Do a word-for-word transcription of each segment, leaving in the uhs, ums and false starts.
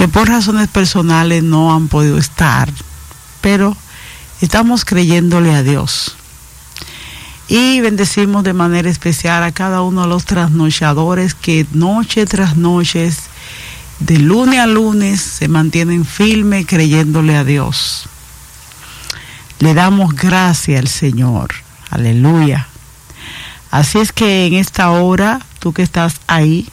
que por razones personales no han podido estar, pero estamos creyéndole a Dios. Y bendecimos de manera especial a cada uno de los trasnochadores que noche tras noche, de lunes a lunes, se mantienen firmes creyéndole a Dios. Le damos gracias al Señor. Aleluya. Así es que en esta hora, tú que estás ahí,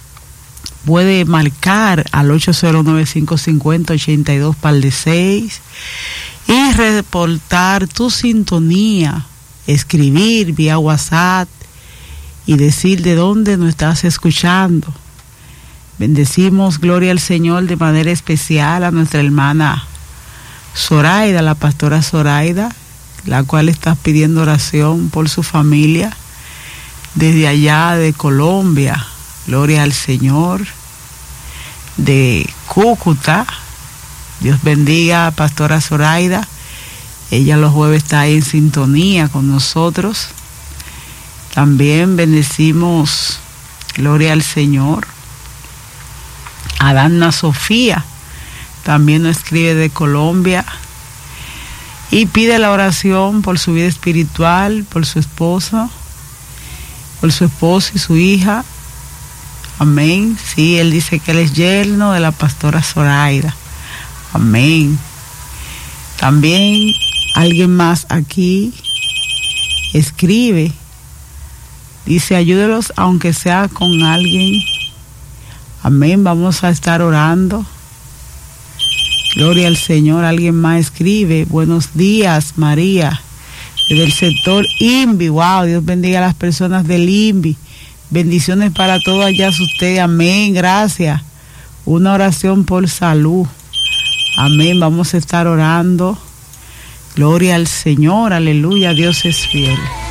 puede marcar al ocho cero nueve, cinco cinco cero, ocho dos par de seis y reportar tu sintonía, escribir vía WhatsApp y decir de dónde nos estás escuchando. Bendecimos, gloria al Señor, de manera especial a nuestra hermana Zoraida, la pastora Zoraida, la cual está pidiendo oración por su familia desde allá de Colombia. Gloria al Señor. De Cúcuta. Dios bendiga a pastora Zoraida. Ella los jueves está ahí en sintonía con nosotros. También bendecimos, gloria al Señor, a Dana Sofía, también nos escribe de Colombia y pide la oración por su vida espiritual, por su esposo, por su esposo y su hija. Amén. Sí, él dice que él es yerno de la pastora Zoraida. Amén. También alguien más aquí escribe, dice, ayúdelos aunque sea con alguien. Amén, vamos a estar orando. Gloria al Señor. Alguien más escribe, buenos días María, desde el sector I N V I. Wow, Dios bendiga a las personas del I N V I. Bendiciones para todos allá ustedes. Amén, gracias. Una oración por salud. Amén, vamos a estar orando. Gloria al Señor, aleluya, Dios es fiel.